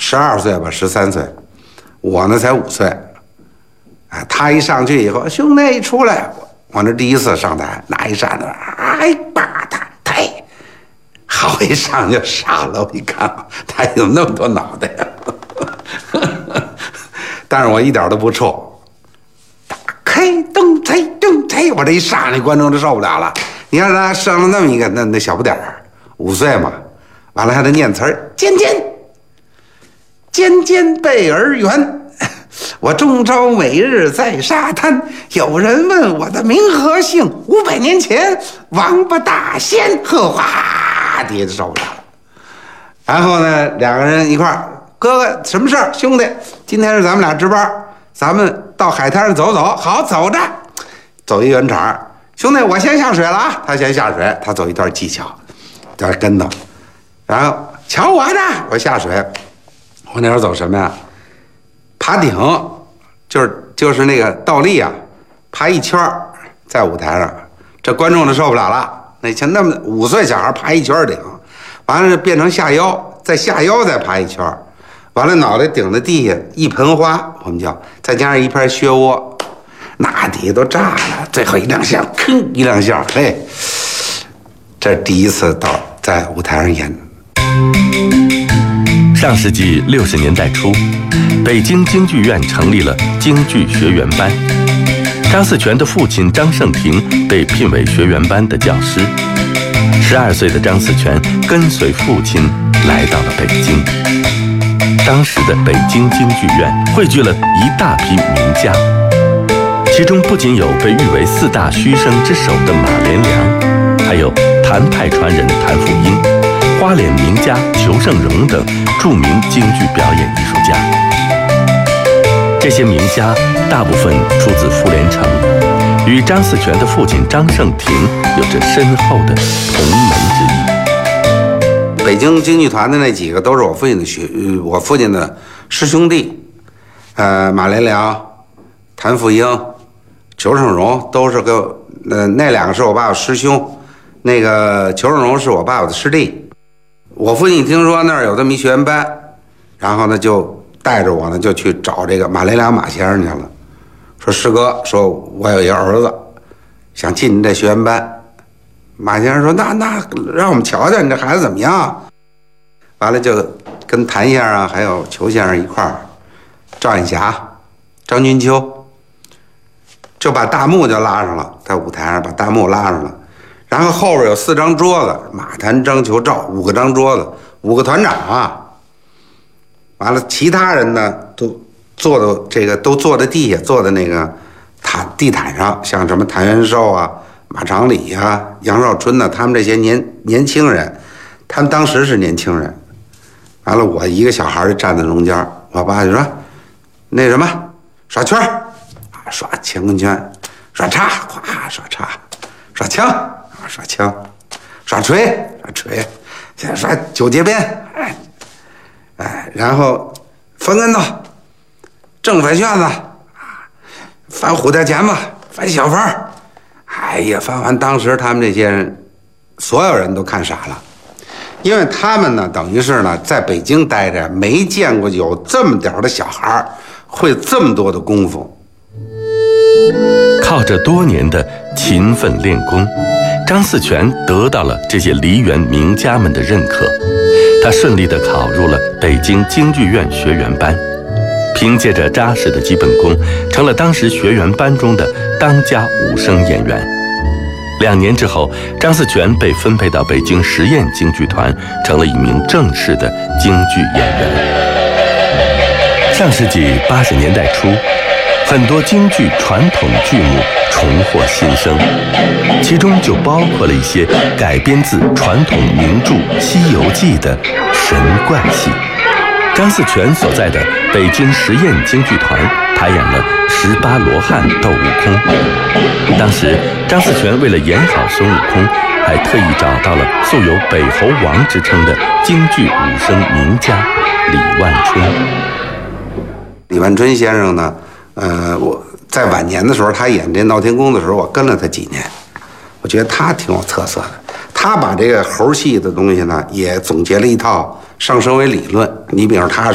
12岁吧，13岁，我呢才5岁。他一上去以后，兄弟出来，我那第一次上台，拿一扇子，哎吧嗒忒，好一上就傻了。我一看，他有那么多脑袋呀，但是我一点都不怵。打开灯啋灯啋，我这一上，那观众就受不了了。你看他生了那么一个那小不点儿，5岁嘛，完了还得念词儿，尖尖，尖尖贝儿圆。我终朝每日在沙滩，有人问我的名和姓，500年前王八大仙，呵哗，底下就受不了了。然后呢，两个人一块儿，哥哥什么事儿？兄弟，今天是咱们俩值班，咱们到海滩上走走。好，走着，走一圆场。兄弟，我先下水了啊！他先下水，他走一段技巧，在那跟头，然后瞧我的，我下水。我那时候走什么呀？爬顶，就是那个倒立啊，爬一圈在舞台上，这观众就受不了了。那像那么5岁小孩爬一圈顶，完了变成下腰，再下腰再爬一圈，完了脑袋顶在地下，一盆花我们叫，再加上一片靴窝，那底下都炸了。最后一亮相，吭一亮相，嘿，这是第一次到在舞台上演。 上世纪60年代初，北京京剧院成立了京剧学员班。张四全的父亲张盛廷被聘为学员班的教师。12岁的张四全跟随父亲来到了北京。当时的北京京剧院汇聚了一大批名家，其中不仅有被誉为4大须生之首的马连良，还有谭派传人谭富英、花脸名家裘盛戎等著名京剧表演艺术家。这些名家大部分出自傅连城，与张四全的父亲张盛廷有着深厚的同门之谊。 北京京剧团的那几个都是我父亲的师兄弟，马连良、谭富英、裘盛戎都是那2个是我爸爸师兄，那个裘盛戎是我爸爸的师弟。我父亲听说那儿有这么一学员班，然后呢就带着我呢就去找这个马连良马先生去了，说师哥，说我有一个儿子想进你这学员班。马先生说那让我们瞧瞧你这孩子怎么样。完了就跟谭先生还有裘先生一块儿，赵艳霞、张君秋就把大幕就拉上了，在舞台上把大幕拉上了，然后后边有4张桌子，马谭张裘赵5个张桌子，5个团长啊。完了其他人呢都坐在地下，坐在那个地毯上，像什么谭元寿啊、马长礼啊、杨少春呢，他们这些年轻人，他们当时是年轻人。完了我一个小孩就站在中间，我爸就说那什么耍圈，耍乾坤圈，耍叉，咵耍叉，耍枪，耍枪，耍锤，耍锤，现在耍9节鞭，然后翻跟头，正反旋子，翻虎跳钳子，翻小翻儿。哎呀，翻完当时他们这些人，所有人都看傻了，因为他们呢，等于是呢，在北京待着，没见过有这么点的小孩会这么多的功夫。 靠着多年的勤奋练功，张四全得到了这些梨园名家们的认可。他顺利地考入了北京京剧院学员班，凭借着扎实的基本功，成了当时学员班中的当家武生演员。2年之后，张四全被分配到北京实验京剧团，成了一名正式的京剧演员。上世纪80年代初，很多京剧传统剧目重获新生，其中就包括了一些改编自传统名著《西游记》的神怪戏。张四全所在的北京实验京剧团排演了18罗汉斗悟空。当时张四全为了演好孙悟空，还特意找到了素有北猴王之称的京剧武生名家李万春。 李万春先生呢，我在晚年的时候，他演这闹天宫的时候，我跟了他几年，我觉得他挺有特色的。他把这个猴戏的东西呢，也总结了一套上升为理论。你比如他